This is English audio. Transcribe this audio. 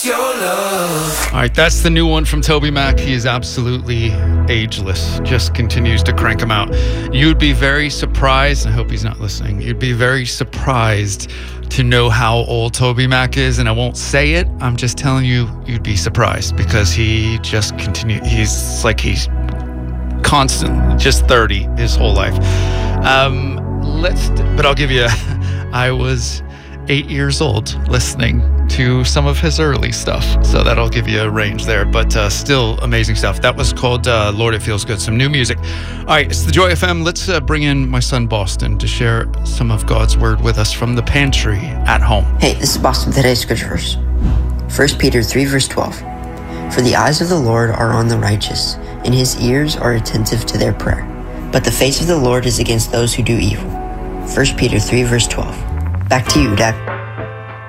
your love. All right, that's the new one from Toby Mac. He is absolutely ageless. Just continues to crank them out. You'd be very surprised. I hope he's not listening. You'd be very surprised to know how old Toby Mac is, and I won't say it. I'm just telling you, you'd be surprised because he just continues. He's constant, just 30 his whole life. But I'll give you. I was 8 years old listening to some of his early stuff, so that'll give you a range there, but still amazing stuff. That was called Lord It Feels Good, some new music. All right, it's the Joy FM. Let's bring in my son Boston to share some of God's word with us from the pantry at home. Hey, this is Boston. Today's scripture verse, 1 Peter 3 verse 12. For the eyes of the Lord are on the righteous, and his ears are attentive to their prayer, but the face of the Lord is against those who do evil. 1 Peter 3 verse 12. Back to you, Dad.